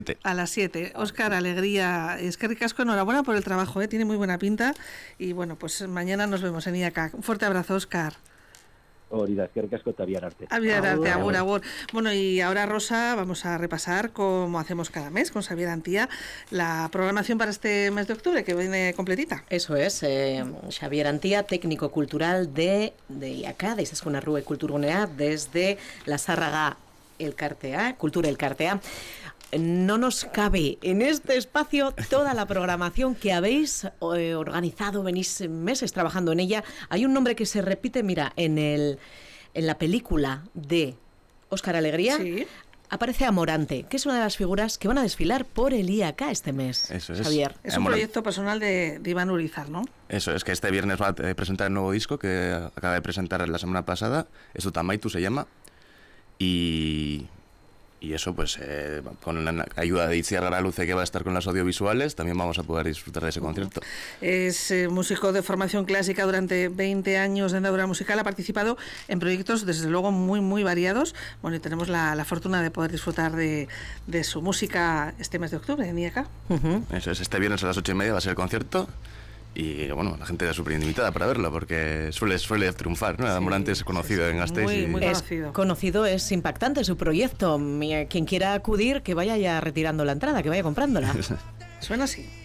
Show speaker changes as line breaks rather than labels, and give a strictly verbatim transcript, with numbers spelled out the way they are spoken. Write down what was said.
A las siete. Óscar Alegría, es que ricasco, enhorabuena por el trabajo, ¿eh? Tiene muy buena pinta. Y bueno, pues mañana nos vemos en I A C A. Un fuerte abrazo, Óscar.
Hori da, eskerrik asko eta bihar arte.
A bihar arte, agur, agur. Bueno, y ahora, Rosa, vamos a repasar, como hacemos cada mes con Xavier Antía, la programación para este mes de octubre, que viene completita.
Eso es, eh, Xavier Antía, técnico cultural de, de I A C A, de Isaskuna Rue Kulturgunea, desde la Zárraga Elkartea, Cultura Elkartea. No nos cabe en este espacio toda la programación que habéis eh, organizado, venís meses trabajando en ella. Hay un nombre que se repite, mira, en el en la película de Óscar Alegría,
sí.
Aparece Amorante, que es una de las figuras que van a desfilar por el I A C A este mes.
Eso es.
Xavier.
Es un
Amorante.
proyecto personal de, de Iván Urizar, ¿no?
Eso es, que este viernes va a presentar el nuevo disco que acaba de presentar la semana pasada. Esto Tamaitu se llama. Y... Y eso, pues, eh, con la ayuda de Itziar Garaluce, que va a estar con las audiovisuales, también vamos a poder disfrutar de ese concierto.
Es eh, músico de formación clásica, durante veinte años de andadura musical, ha participado en proyectos, desde luego, muy, muy variados. Bueno, y tenemos la, la fortuna de poder disfrutar de, de su música este mes de octubre en I A C A.
Uh-huh.
Eso es, este viernes a las ocho y media va a ser el concierto. Y bueno, la gente es súper invitada para verlo, porque suele, suele triunfar, ¿no? Sí, Amorante es conocido sí, en Gasteiz.
Muy,
y...
muy
es
conocido.
conocido, es impactante su proyecto. Quien quiera acudir, que vaya ya retirando la entrada, que vaya comprándola.
Suena así.